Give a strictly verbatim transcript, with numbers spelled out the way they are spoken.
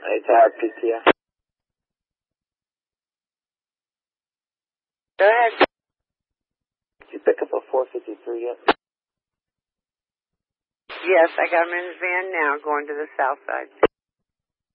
It's our P T O. Go ahead. Did you pick up a four fifty-three yet? Yes, I got him in his van now, going to the south side.